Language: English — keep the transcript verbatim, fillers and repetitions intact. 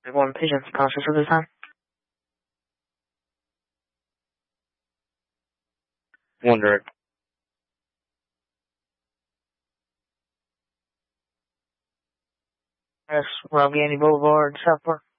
One patient conscious at this time. One direct. Yes, Rob Gandy Boulevard, Southport.